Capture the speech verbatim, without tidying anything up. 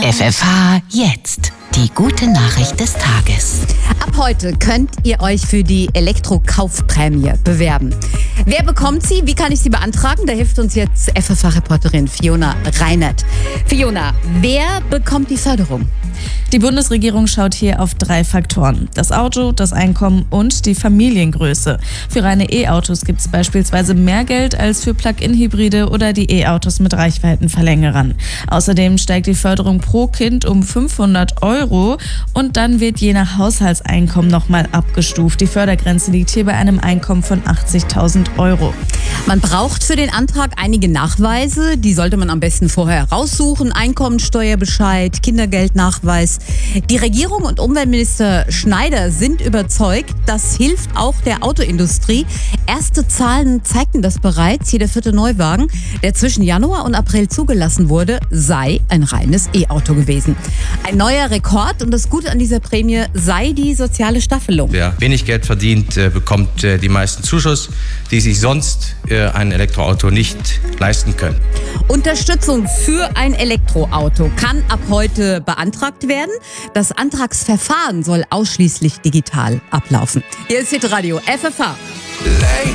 F F H jetzt. Die gute Nachricht des Tages. Ab heute könnt ihr euch für die Elektrokaufprämie bewerben. Wer bekommt sie? Wie kann ich sie beantragen? Da hilft uns jetzt F F H-Reporterin Fiona Reinert. Fiona, wer bekommt die Förderung? Die Bundesregierung schaut hier auf drei Faktoren: das Auto, das Einkommen und die Familiengröße. Für reine E-Autos gibt es beispielsweise mehr Geld als für Plug-in-Hybride oder die E-Autos mit Reichweitenverlängerern. Außerdem steigt die Förderung pro Kind um fünfhundert Euro und dann wird je nach Haushaltseinkommen nochmal abgestuft. Die Fördergrenze liegt hier bei einem Einkommen von achtzigtausend Euro. Man braucht für den Antrag einige Nachweise, die sollte man am besten vorher raussuchen. Einkommensteuerbescheid, Kindergeldnachweis. Die Regierung und Umweltminister Schneider sind überzeugt, das hilft auch der Autoindustrie. Erste Zahlen zeigten das bereits. Jeder vierte Neuwagen, der zwischen Januar und April zugelassen wurde, sei ein reines E-Auto gewesen. Ein neuer Rekord, und das Gute an dieser Prämie sei die soziale Staffelung. Wer wenig Geld verdient, bekommt die meisten Zuschuss, die sich sonst ein Elektroauto nicht leisten können. Unterstützung für ein Elektroauto kann ab heute beantragt werden. Das Antragsverfahren soll ausschließlich digital ablaufen. Hier ist Hitradio F F H.